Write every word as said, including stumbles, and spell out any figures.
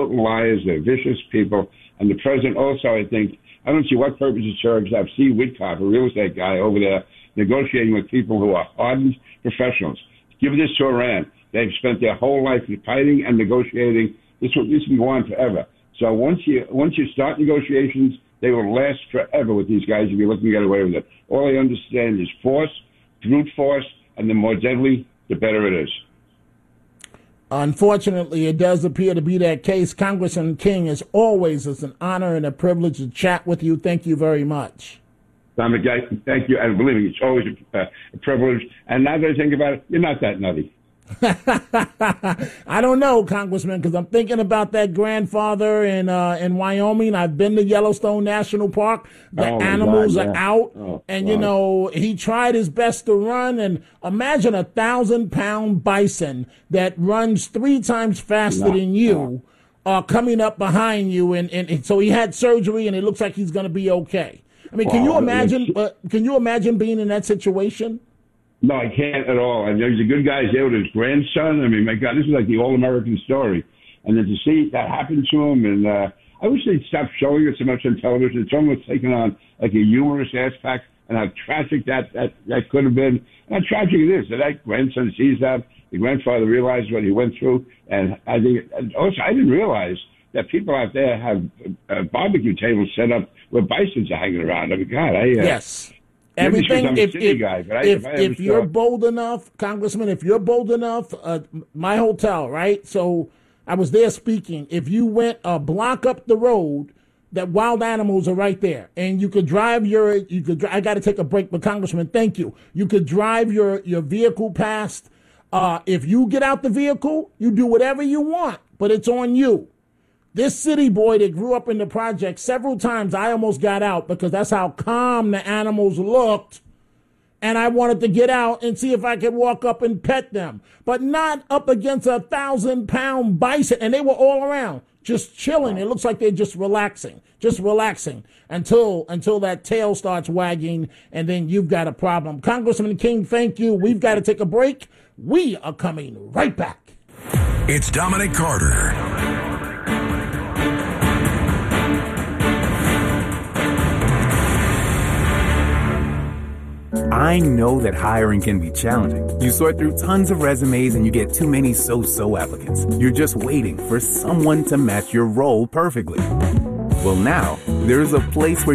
liars, they're vicious people. And the president also, I think, I don't see what purpose it serves to have Steve Witkoff, a real estate guy, over there negotiating with people who are hardened professionals. Give this to Iran. They've spent their whole life fighting and negotiating. This will, this will go on forever. So once you once you start negotiations, they will last forever with these guys if you're looking to get away with it. All they understand is force, brute force, and the more deadly, the better it is. Unfortunately, it does appear to be that case. Congressman King, as always, it's an honor and a privilege to chat with you. Thank you very much. Dominic, thank you. And believe me, it's always a, uh, a privilege. And now that I think about it, you're not that nutty. I don't know, Congressman, because I'm thinking about that grandfather in uh, in Wyoming. I've been to Yellowstone National Park. The oh animals God, are yeah. out, oh, and wow. you know he tried his best to run. And imagine a thousand pound bison that runs three times faster no, than you, no. uh, coming up behind you, and, and, and so he had surgery, and it looks like he's going to be okay. I mean, can wow. you imagine? Uh, can you imagine being in that situation? No, I can't at all. I know he's a good guy. He's there with his grandson. I mean, my God, this is like the all-American story. And then to see that happen to him, and uh, I wish they'd stop showing it so much on television. It's almost taken on like a humorous aspect, and how tragic that, that, that could have been. And how tragic it is that that grandson sees that. The grandfather realizes what he went through. And I think, and also, I didn't realize that people out there have uh, barbecue tables set up where bisons are hanging around. I mean, God, I... Uh, yes. Everything. If if, guy, I, if, if, if you're saw... bold enough, Congressman, if you're bold enough, uh, my hotel, right? So I was there speaking. If you went a block up the road, that wild animals are right there, and you could drive your. You could. I got to take a break, but Congressman, thank you. You could drive your your vehicle past. Uh, if you get out the vehicle, you do whatever you want, but it's on you. This city boy that grew up in the project, several times I almost got out because that's how calm the animals looked. And I wanted to get out and see if I could walk up and pet them, but not up against a thousand pound bison. And they were all around, just chilling. It looks like they're just relaxing, just relaxing until, until that tail starts wagging. And then you've got a problem. Congressman King, thank you. We've got to take a break. We are coming right back. It's Dominic Carter. I know that hiring can be challenging. You sort through tons of resumes and you get too many so-so applicants. You're just waiting for someone to match your role perfectly. Well, now, there's a place where